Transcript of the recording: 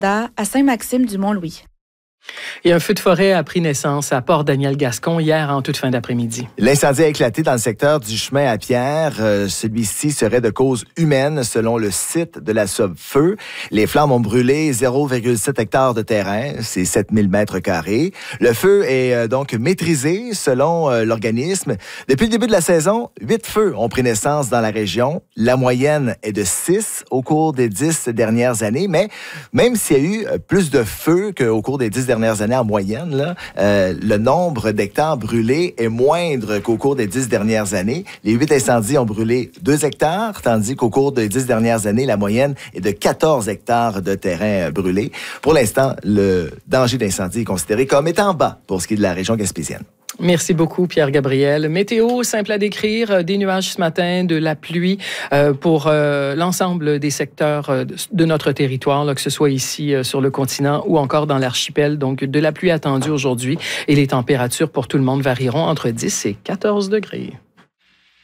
à Saint-Maxime du Mont-Louis. Et un feu de forêt a pris naissance à Port-Daniel-Gascon hier en toute fin d'après-midi. L'incendie a éclaté dans le secteur du chemin à Pierre. Celui-ci serait de cause humaine selon le site de la Sub-Feu. Les flammes ont brûlé 0,7 hectares de terrain, c'est 7000 mètres carrés. Le feu est donc maîtrisé selon l'organisme. Depuis le début de la saison, 8 feux ont pris naissance dans la région. La moyenne est de 6 au cours des 10 dernières années, mais même s'il y a eu plus de feux qu'au cours des 10 dernières années en moyenne, là, le nombre d'hectares brûlés est moindre qu'au cours des 10 dernières années. Les 8 incendies ont brûlé 2 hectares, tandis qu'au cours des 10 dernières années, la moyenne est de 14 hectares de terrain brûlés. Pour l'instant, le danger d'incendie est considéré comme étant bas pour ce qui est de la région gaspésienne. Merci beaucoup, Pierre-Gabriel. Météo, simple à décrire, des nuages ce matin, de la pluie pour l'ensemble des secteurs de notre territoire, là, que ce soit ici sur le continent ou encore dans l'archipel. Donc, de la pluie attendue aujourd'hui et les températures pour tout le monde varieront entre 10 et 14 degrés.